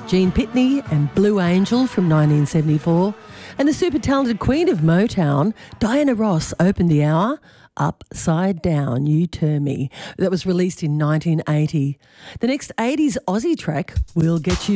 Gene Pitney and Blue Angel from 1974. And the super talented queen of Motown, Diana Ross, opened the hour. Upside Down, You Turn Me. That was released in 1980. The next 80s Aussie track will get you